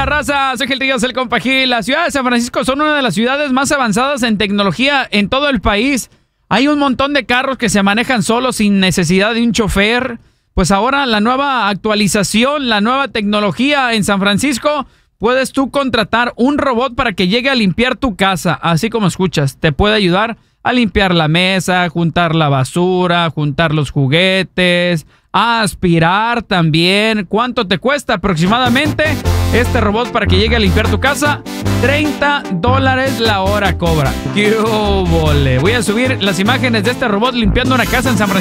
Hola, raza, soy Gil Ríos, el compa Gil. La ciudad de San Francisco son una de las ciudades más avanzadas en tecnología en todo el país. Hay un montón de carros que se manejan solos sin necesidad de un chofer. Pues ahora la nueva actualización, la nueva tecnología en San Francisco, puedes tú contratar un robot para que llegue a limpiar tu casa, así como escuchas. Te puede ayudar a limpiar la mesa, juntar la basura, juntar los juguetes, a aspirar también. ¿Cuánto te cuesta aproximadamente este robot para que llegue a limpiar tu casa? $30 la hora cobra. ¡Qué óvole! Voy a subir las imágenes de este robot limpiando una casa en San Francisco.